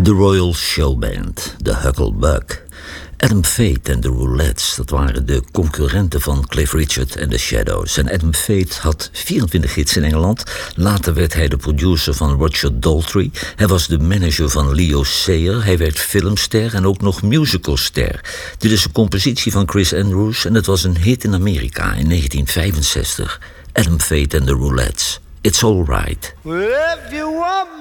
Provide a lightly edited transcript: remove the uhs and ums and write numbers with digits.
The Royal Showband, de Hucklebuck. Adam Fate en de Roulettes, dat waren de concurrenten van Cliff Richard en The Shadows. En Adam Fate had 24 hits in Engeland. Later werd hij de producer van Roger Daltrey. Hij was de manager van Leo Sayer. Hij werd filmster en ook nog musicalster. Dit is een compositie van Chris Andrews en het was een hit in Amerika in 1965. Adam Fate en de Roulettes. It's All Right. Well, if you want